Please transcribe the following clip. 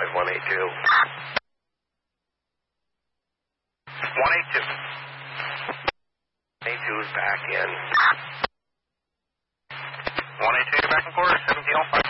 182. 182. 182 is back in. 182, you're back in quarter, 1705.